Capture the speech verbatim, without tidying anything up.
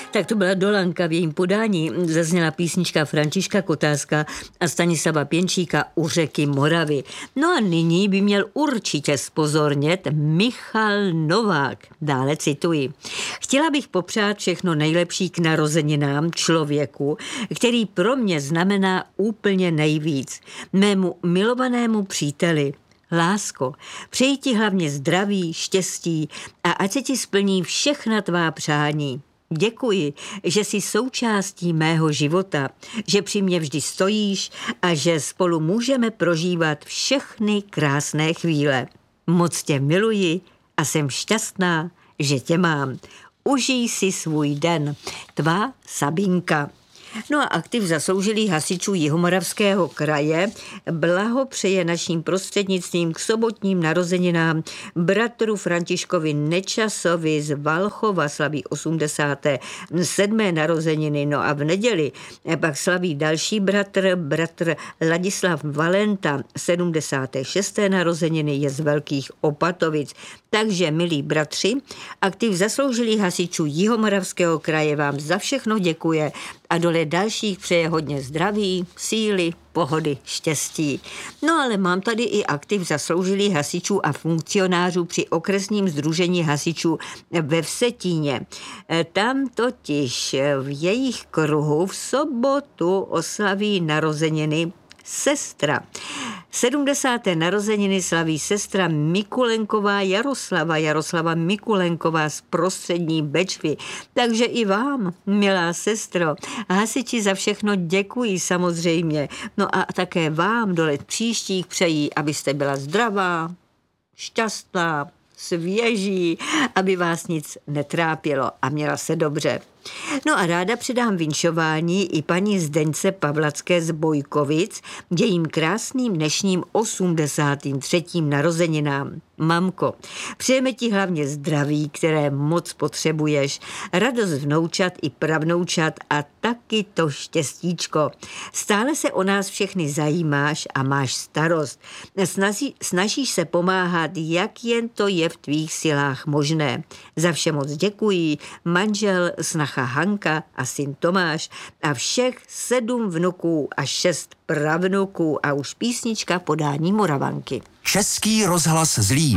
Tak to byla Dolanka, v jejím podání zazněla písnička Františka Kotáska a Stanislava Pěnčíka U řeky Moravy. No a nyní by měl určitě zpozornět Michal Novák. Dále cituji. Chtěla bych popřát všechno nejlepší k narozeninám člověku, který pro mě znamená úplně nejvíc. Mému milovanému příteli. Lásko, přeji ti hlavně zdraví, štěstí a ať se ti splní všechna tvá přání. Děkuji, že jsi součástí mého života, že při mě vždy stojíš a že spolu můžeme prožívat všechny krásné chvíle. Moc tě miluji a jsem šťastná, že tě mám. Užij si svůj den. Tvá Sabinka. No a aktiv zasloužilých hasičů Jihomoravského kraje blahopřeje naším prostřednictvím k sobotním narozeninám bratru Františkovi Nečasovi z Valchova, slaví osmdesáté sedmé narozeniny. No a v neděli pak slaví další bratr, bratr Ladislav Valenta, sedmdesáté šesté narozeniny, je z Velkých Opatovic. Takže, milí bratři, aktiv zasloužilých hasičů Jihomoravského kraje vám za všechno děkuje a dole dalších přeje hodně zdraví, síly, pohody, štěstí. No ale mám tady i aktiv zasloužilých hasičů a funkcionářů při okresním sdružení hasičů ve Vsetíně. Tam totiž v jejich kruhu v sobotu oslaví narozeniny sestra. sedmdesáté narozeniny slaví sestra Mikulenková Jaroslava, Jaroslava Mikulenková z Prostřední Bečvy. Takže i vám, milá sestro, hasiči za všechno děkují samozřejmě. No a také vám do let příštích přejí, abyste byla zdravá, šťastná, svěží, aby vás nic netrápilo a měla se dobře. No a ráda předám vinšování i paní Zdeňce Pavlacké z Bojkovic, jejím krásným dnešním osmdesátým třetím narozeninám. Mamko, přejeme ti hlavně zdraví, které moc potřebuješ, radost vnoučat i pravnoučat a taky to štěstíčko. Stále se o nás všechny zajímáš a máš starost. Snaží, snažíš se pomáhat, jak jen to je v tvých silách možné. Za vše moc děkuji, manžel, snacha Hanka a syn Tomáš a všech sedm vnuků a šest pravnuků a už písnička podání Moravanky. Český rozhlas Zlín.